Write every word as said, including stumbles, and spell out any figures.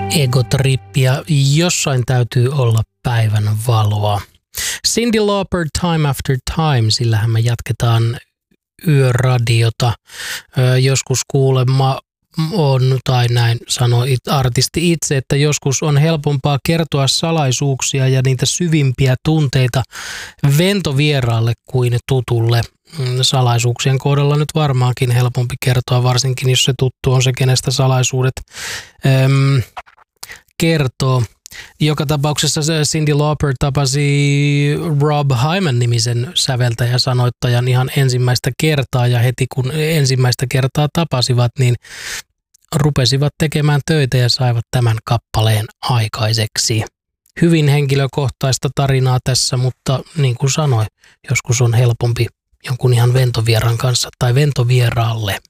Egotrippi ja jossain täytyy olla päivän valoa. Cyndi Lauper, Time After Time, sillähän me jatketaan yöradiota. Ö, joskus kuulemma on, tai näin sanoi artisti itse, että joskus on helpompaa kertoa salaisuuksia ja niitä syvimpiä tunteita ventovieraalle kuin tutulle. Salaisuuksien kohdalla nyt varmaankin helpompi kertoa, varsinkin jos se tuttu on se, kenestä salaisuudet öm, kertoo. Joka tapauksessa Cyndi Lauper tapasi Rob Hyman-nimisen säveltäjä-sanoittajan ihan ensimmäistä kertaa, ja heti kun ensimmäistä kertaa tapasivat, niin rupesivat tekemään töitä ja saivat tämän kappaleen aikaiseksi. Hyvin henkilökohtaista tarinaa tässä, mutta niin kuin sanoin, joskus on helpompi jonkun ihan ventovieraan kanssa tai ventovieraalle